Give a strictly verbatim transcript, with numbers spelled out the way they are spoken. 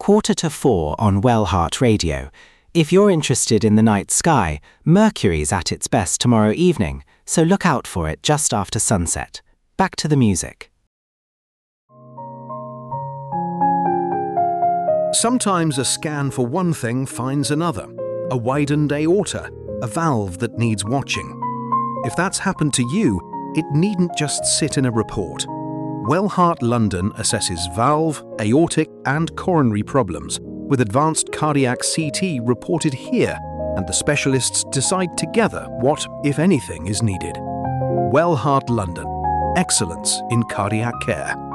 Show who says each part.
Speaker 1: quarter to four on Wellheart Radio. If you're interested in the night sky, Mercury's at its best tomorrow evening, so look out for it just after sunset. Back to the music.
Speaker 2: Sometimes a scan for one thing finds another. A widened aorta, a valve that needs watching. If that's happened to you, it needn't just sit in a report. Wellheart London assesses valve, aortic and coronary problems, with advanced cardiac C T reported here, and the specialists decide together what, if anything, is needed. Wellheart London. Excellence in cardiac care.